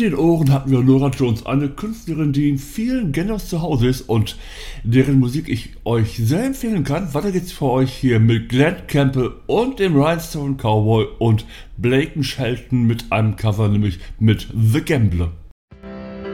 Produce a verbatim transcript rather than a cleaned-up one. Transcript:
den Ohren hatten wir Norah Jones, eine Künstlerin, die in vielen Genres zu Hause ist und deren Musik ich euch sehr empfehlen kann. Weiter geht's für euch hier mit Glenn Campbell und dem Rhinestone Cowboy und Blake Shelton mit einem Cover, nämlich mit The Gambler.